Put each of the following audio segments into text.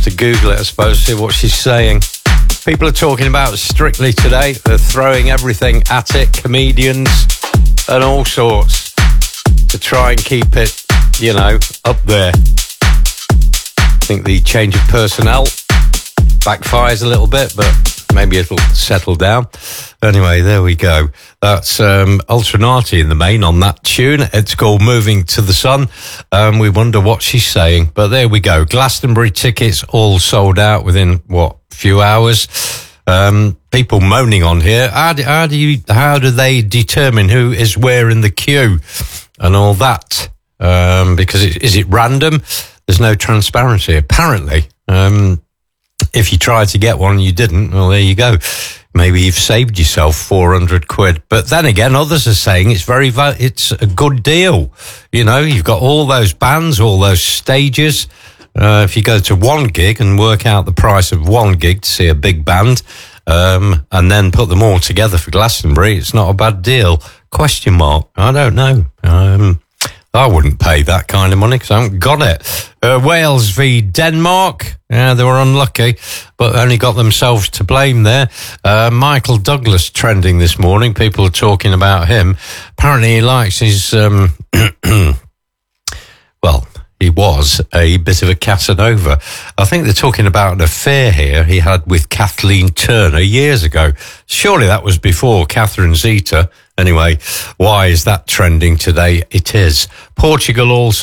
have to Google it, I suppose, see what she's saying. People are talking about Strictly today. They're throwing everything at it, comedians and all sorts, to try and keep it, you know, up there. I think the change of personnel backfires a little bit, but maybe it'll settle down. Anyway, there we go. That's Ultranati in the main on that tune. It's called Moving to the Sun. We wonder what she's saying, but there we go. Glastonbury tickets all sold out within, few hours. People moaning on here. How do they determine who is where in the queue and all that? Because is it random? There's no transparency, apparently. If you tried to get one and you didn't, well, there you go. Maybe you've saved yourself 400 quid. But then again, others are saying it's a good deal. You know, you've got all those bands, all those stages. If you go to one gig and work out the price of one gig to see a big band, and then put them all together for Glastonbury, it's not a bad deal. ? I don't know. I wouldn't pay that kind of money because I haven't got it. Wales v Denmark. Yeah, they were unlucky, but only got themselves to blame there. Michael Douglas trending this morning. People are talking about him. Apparently he likes his, he was a bit of a Casanova. I think they're talking about an affair here he had with Kathleen Turner years ago. Surely that was before Catherine Zeta. Anyway, why is that trending today? It is. Portugal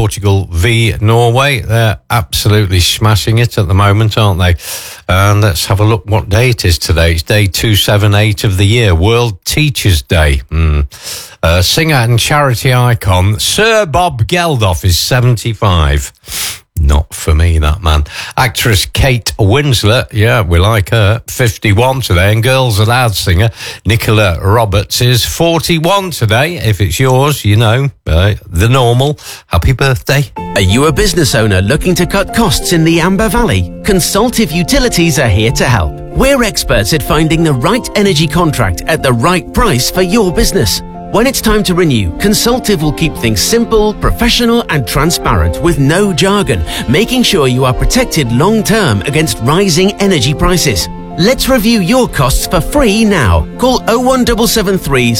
v Norway. They're absolutely smashing it at the moment, aren't they? And let's have a look what day it is today. It's day 278 of the year, World Teachers' Day. Singer and charity icon Sir Bob Geldof is 75. Not for me, that man. Actress Kate Winslet, yeah, we like her, 51 today. And Girls Aloud singer Nicola Roberts is 41 today. If it's yours, you know, the normal. Happy birthday. Are you a business owner looking to cut costs in the Amber Valley? Consultative Utilities are here to help. We're experts at finding the right energy contract at the right price for your business. When it's time to renew, Consultative will keep things simple, professional and transparent with no jargon, making sure you are protected long-term against rising energy prices. Let's review your costs for free now. Call 01773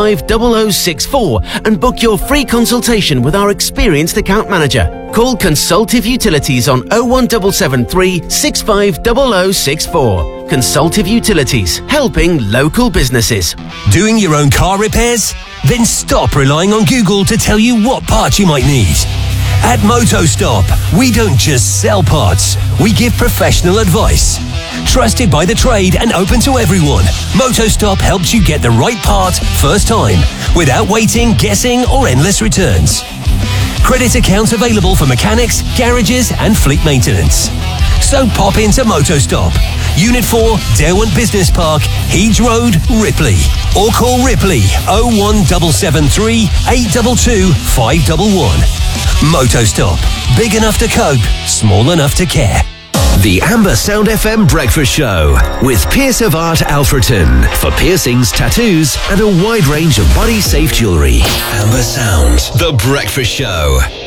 650064 and book your free consultation with our experienced account manager. Call Consultative Utilities on 01773 650064. Consultative Utilities, helping local businesses. Doing your own car repairs? Then stop relying on Google to tell you what parts you might need. At MotoStop, we don't just sell parts, we give professional advice. Trusted by the trade and open to everyone, MotoStop helps you get the right part first time, without waiting, guessing or endless returns. Credit accounts available for mechanics, garages and fleet maintenance. So pop into MotoStop, Unit 4, Derwent Business Park, Heeds Road, Ripley. Or call Ripley 01773 822 511. MotoStop. Big enough to cope, small enough to care. The Amber Sound FM Breakfast Show with Pierce of Art Alfreton for piercings, tattoos and a wide range of body safe jewellery. Amber Sound, The Breakfast Show.